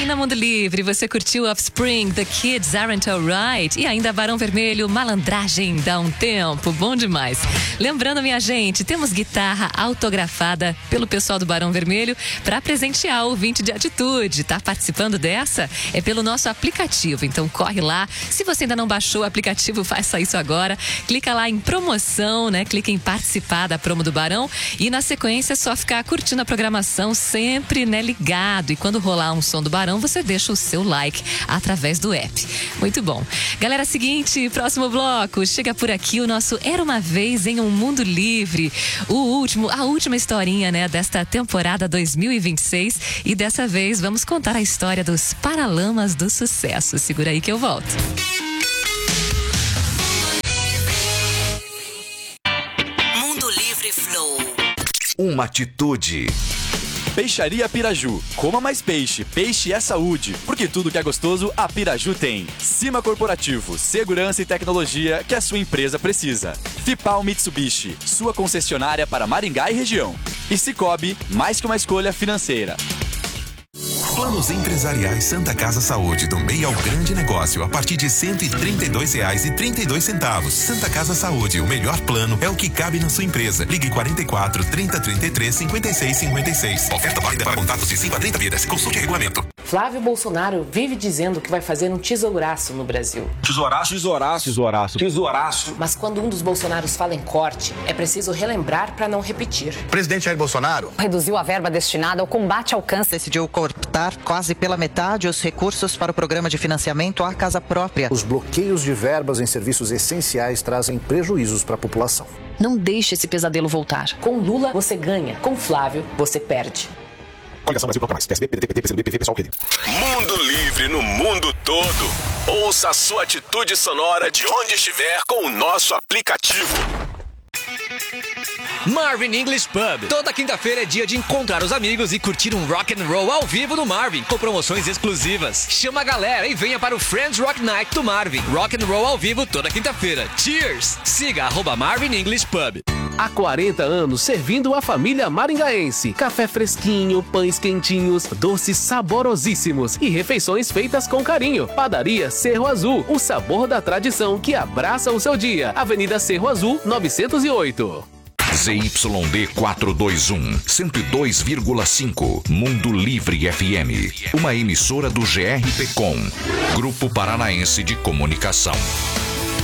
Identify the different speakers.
Speaker 1: na Mundo Livre, você curtiu Offspring, The Kids Aren't Alright e ainda Barão Vermelho, Malandragem dá um tempo, bom demais. Lembrando, minha gente, temos guitarra autografada pelo pessoal do Barão Vermelho para presentear o ouvinte de Atitude. Tá participando dessa? É pelo nosso aplicativo, então corre lá. Se você ainda não baixou o aplicativo, faça isso agora. Clica lá em promoção, né? Clica em participar da promo do Barão e na sequência é só ficar curtindo a programação sempre, né, ligado. E quando rolar um som do Barão, você deixa o seu like através do app. Muito bom. Galera, seguinte, próximo bloco. Chega por aqui o nosso Era Uma Vez em um Mundo Livre. A última historinha, né, desta temporada 2026. E dessa vez vamos contar a história dos Paralamas do Sucesso. Segura aí que eu volto.
Speaker 2: Mundo Livre Flow.
Speaker 3: Uma atitude.
Speaker 4: Peixaria Piraju. Coma mais peixe. Peixe é saúde. Porque tudo que é gostoso, a Piraju tem. Cima Corporativo. Segurança e tecnologia que a sua empresa precisa. Fipal Mitsubishi. Sua concessionária para Maringá e região. E Cicobi, mais que uma escolha financeira.
Speaker 5: Planos empresariais Santa Casa Saúde, do meio ao grande negócio, a partir de R$ 132,32. Santa Casa Saúde, o melhor plano é o que cabe na sua empresa. Ligue 44 30 33 56 56. Oferta válida para contatos de 5 a 30 vidas. Consulte o regulamento.
Speaker 6: Flávio Bolsonaro vive dizendo que vai fazer um tesouraço no Brasil.
Speaker 7: Tesouraço? Tesouraço. Tesouraço. Tesouraço.
Speaker 6: Mas quando um dos Bolsonaros fala em corte, é preciso relembrar para não repetir.
Speaker 8: O presidente Jair Bolsonaro
Speaker 9: reduziu a verba destinada ao combate ao câncer. Decidiu cortar quase pela metade os recursos para o programa de financiamento à casa própria.
Speaker 8: Os bloqueios de verbas em serviços essenciais trazem prejuízos para a população.
Speaker 6: Não deixe esse pesadelo voltar. Com Lula, você ganha. Com Flávio, você perde.
Speaker 8: Coligação Brasil Toca Mais. PSB, PDT, PCdoB, PV, PSOL, PD.
Speaker 10: Mundo Livre no mundo todo. Ouça a sua atitude sonora de onde estiver com o nosso aplicativo.
Speaker 11: Marvin English Pub. Toda quinta-feira é dia de encontrar os amigos e curtir um rock and roll ao vivo no Marvin, com promoções exclusivas. Chama a galera e venha para o Friends Rock Night do Marvin. Rock and roll ao vivo toda quinta-feira. Cheers! Siga @Marvin English Pub.
Speaker 12: Há 40 anos servindo a família maringaense. Café fresquinho, pães quentinhos, doces saborosíssimos e refeições feitas com carinho. Padaria Cerro Azul, o sabor da tradição que abraça o seu dia. Avenida Cerro Azul, 908.
Speaker 3: ZYD 421, 102,5. Mundo Livre FM. Uma emissora do GRPcom, Grupo Paranaense de Comunicação.